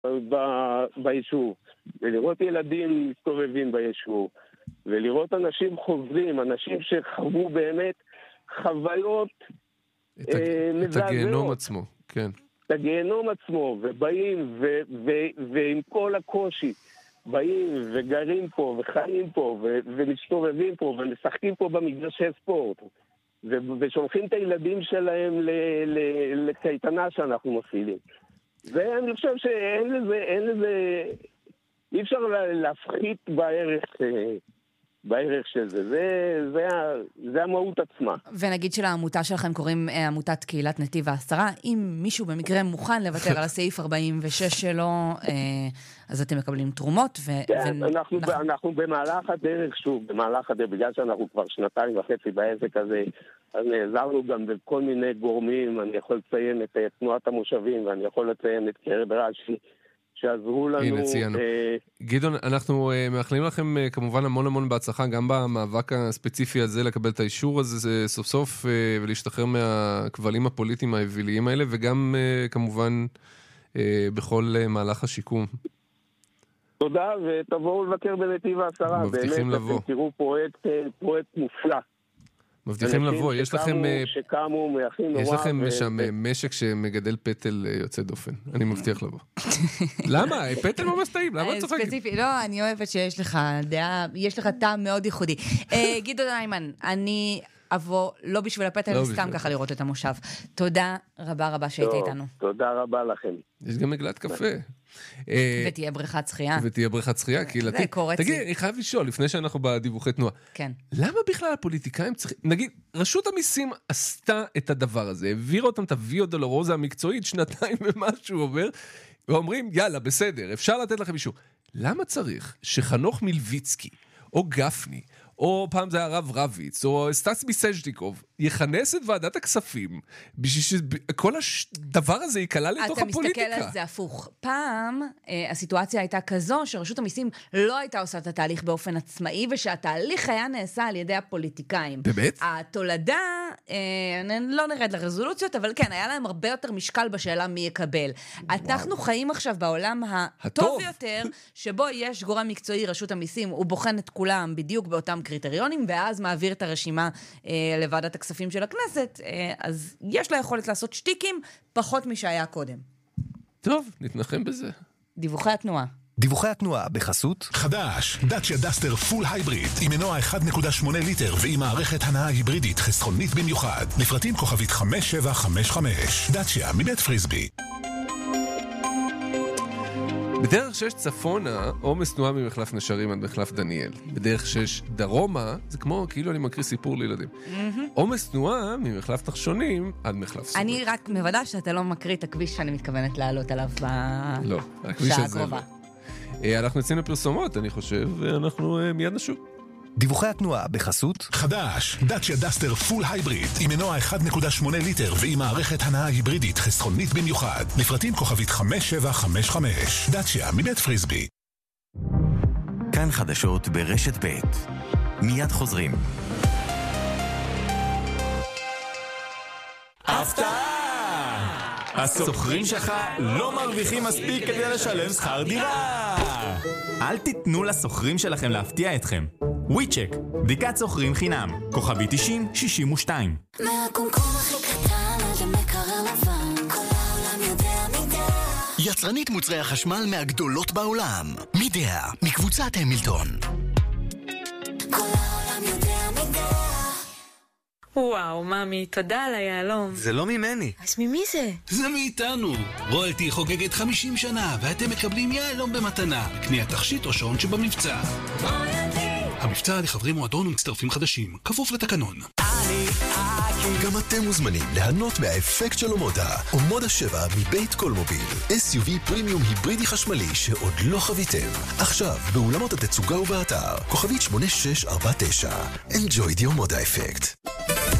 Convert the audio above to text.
ביישוב, ולראות ילדים מסתובבים ביישוב, ולראות אנשים חוזרים, אנשים שחוו באמת חוויות את הגיהנום עצמו, כן. את הגיהנום עצמו, ובאים, ועם כל הקושי, באים וגרים פה, וחיים פה, ומסתובבים פה, ומשחקים פה במגרשי ספורט, ושולחים את הילדים שלהם לקייטנה שאנחנו מפעילים. ואני חושב שאין לזה, אי אפשר להפחית בערך של זה המהות עצמה. ונגיד שלעמותה שלכם קוראים עמותת קהילת נתיב העשרה, אם מישהו במקרה מוכן לוותר על הסעיף 46 שלו, אז אתם מקבלים תרומות. אנחנו במהלך הדרך, בגלל שאנחנו כבר 2.5 בעסק הזה, אז נעזרנו גם בכל מיני גורמים, אני יכול לציין את תנועת המושבים, ואני יכול לציין את קרב רש"י, שעזרו לנו. הנה ציינו. גדעון, אנחנו מאחלים לכם כמובן המון בהצלחה, גם במאבק הספציפי הזה, לקבל את האישור הזה סוף סוף, ולהשתחרר מהכבלים הפוליטיים האוויליים האלה, וגם כמובן בכל מהלך השיקום. תודה, ותבואו לבקר בנתיב העשרה. מבטיחים באמת, לבוא. אתם תראו פרויקט מופלא. מבטיחים לבוא, יש לכם יש לכם שם משק שמגדל פטל יוצא דופן, אני מבטיח לבוא. למה? פטל ממש טעים, למה את צוחקת? ספציפי, לא, אני אוהבת שיש לך דעה, יש לך טעם מאוד ייחודי. גדעון היימן, אני אבוא לא בשביל הפטל, סתם ככה לראות את המושב. תודה רבה שהיית איתנו. תודה רבה לכם. יש גם מגלת קפה. ותהיה בריכת שחייה. קהילתית. זה קורצי. תגיד, אני חייב לשאול, לפני שאנחנו בדיווחי תנועה. כן. למה בכלל הפוליטיקאים צריכים, נגיד, רשות המיסים עשתה את הדבר הזה, העבירה אותם את הוויה דולורוזה המקצועית, 2 ומשהו עובר, ואומרים, יאללה, בסדר, אפשר לתת לכם אישור. למה צריך שחנוך מלביצקי, או גפני, או פעם זה הרב רביץ, או סטס מיסז'ניקוב, יכנס את ועדת הכספים, בשביל שכל הדבר הזה יקלה לתוך הפוליטיקה. אתה מסתכל על זה הפוך. פעם, הסיטואציה הייתה כזו, שרשות המיסים לא הייתה עושה את התהליך באופן עצמאי, ושהתהליך היה נעשה על ידי הפוליטיקאים. באמת? התולדה, לא נרד לרזולוציות, אבל כן, היה להם הרבה יותר משקל בשאלה מי יקבל. אנחנו חיים עכשיו בעולם הטוב יותר, שבו יש גורם מקצועי, רשות המיסים, הוא בוחן את כולם בדיוק באותם קריטריונים, ואז מעביר את הרשימה לוועדת הכספים של הכנסת, אז יש לה יכולת לעשות שטיקים פחות משהיה קודם. טוב, נתנחם בזה. דיווחי התנועה. דיווחי התנועה בחסות חדש, דאצ'יה דסטר פול הייבריד עם מנוע 1.8 ליטר ועם מערכת הנעה היברידית חסכונית במיוחד. לפרטים כוכבית 5755. דאצ'יה מבית פריסבי. בדרך 6 צפונה, עומס תנועה ממחלף נשרים עד מחלף דניאל. בדרך 6 דרומה, זה כמו, כאילו אני מקריא סיפור לילדים. עומס תנועה ממחלף תחשונים עד מחלף סורי. אני רק מוודא שאתה לא מקריא את הכביש שאני מתכוונת לעלות עליו בשעה הקרובה. אנחנו יוצאים לפרסומות, אני חושב, ואנחנו מיד נשוב. דיווחי התנועה בחסות חדש, דאצ'יה דסטר פול הייבריד עם מנוע 1.8 ליטר ועם מערכת הנעה היברידית חסכונית במיוחד. לפרטים כוכבית 5755. דאצ'יה מבית פריסבי. כאן חדשות ברשת ב'. מיד חוזרים. הפתעה! הסוחרים שלך לא מרוויחים מספיק כדי לשלם שכר דירה. אל תיתנו לסוחרים שלכם להפתיע אתכם. וויצ'ק, בדיקת סוחרים חינם, כוכבי 90-62. מהקומקום הכי קטן עד המקרר לבן, כל העולם יודע מידע. יצרנית מוצרי החשמל מהגדולות בעולם, מידע, מקבוצת המילטון. כל העולם יודע מידע. וואו, ממי, תודה על היעלום. זה לא ממני. אז ממי זה? זה מאיתנו. רויאלטי חוגגת 50 שנה, ואתם מקבלים יעלום במתנה. קניית תכשיט או שעון שבמבצע. רויאלטי. המבצע לחברי מועדון ומצטרפים חדשים, כפוף לתקנון. גם אתם מוזמנים ליהנות מהאפקט של אומודה. אומודה 7 מבית קולמוביל. SUV פרימיום היברידי חשמלי שעוד לא חוויתם. עכשיו, באולמות התצוגה ובאתר. כוכבית 8649. Enjoy the אומודה אפקט.